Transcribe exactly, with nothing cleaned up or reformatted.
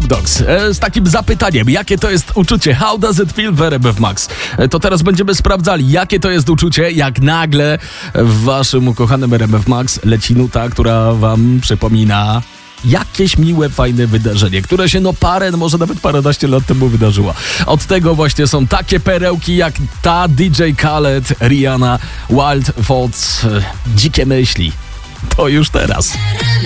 Snoop Dogg's e, z takim zapytaniem, jakie to jest uczucie? How does it feel w R M F Max? E, to teraz będziemy sprawdzali, jakie to jest uczucie, jak nagle w waszym ukochanym R M F Max leci nuta, która wam przypomina jakieś miłe, fajne wydarzenie, które się no parę, może nawet paręnaście lat temu wydarzyło. Od tego właśnie są takie perełki jak ta D J Khaled, Rihanna, Wild Thoughts, Dzikie Myśli. To już teraz.